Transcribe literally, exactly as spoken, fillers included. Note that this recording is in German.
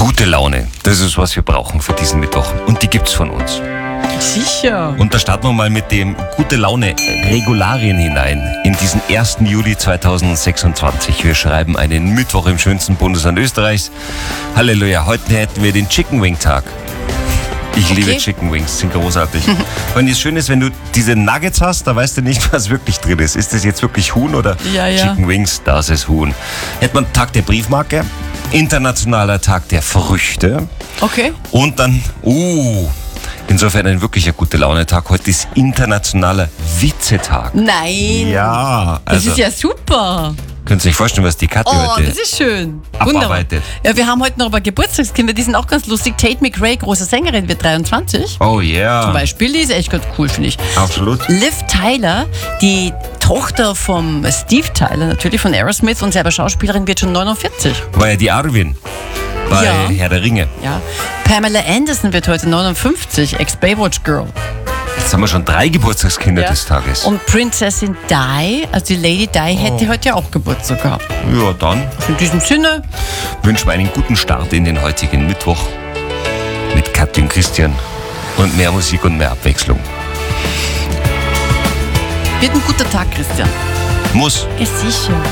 Gute Laune, das ist, was wir brauchen für diesen Mittwoch. Und die gibt's von uns. Sicher. Und da starten wir mal mit dem Gute Laune Regularien hinein in diesen ersten Juli zweitausendsechsundzwanzig. Wir schreiben einen Mittwoch im schönsten Bundesland Österreichs. Halleluja, heute hätten wir den Chicken Wing Tag. Ich Okay. liebe Chicken Wings, sind großartig. Und das Schöne ist, wenn du diese Nuggets hast, da weißt du nicht, was wirklich drin ist. Ist das jetzt wirklich Huhn oder Ja, ja. Chicken Wings? Das ist Huhn. Hätte man Tag der Briefmarke, internationaler Tag der Früchte Okay. und dann, uh, insofern ein wirklicher Gute-Laune-Tag. Heute ist internationaler Witzetag. Nein. Ja, Das also ist ja super. könnt ihr euch vorstellen, was die Kathi Oh, heute das ist schön. Wunderbar. abarbeitet. Ja, wir haben heute noch ein paar Geburtstagskinder, die sind auch ganz lustig. Tate McRae, große Sängerin, wird dreiundzwanzig. Oh ja, Zum Beispiel, die ist echt ganz cool, finde ich. absolut. Liv Tyler, die Tochter vom Steve Tyler, natürlich von Aerosmith und selber Schauspielerin, wird schon neunundvierzig. War ja die Arwen bei Ja. Herr der Ringe. Ja. Pamela Anderson wird heute neunundfünfzig, Ex-Baywatch Girl. Jetzt haben wir schon drei Geburtstagskinder Ja. des Tages. Und Prinzessin Di, also die Lady Di, hätte heute ja auch Geburtstag gehabt. Ja, dann In diesem Sinne, wünschen wir einen guten Start in den heutigen Mittwoch mit Kathi und Christian und mehr Musik und mehr Abwechslung. wird ein guter Tag, Christian. Muss. Ja, sicher.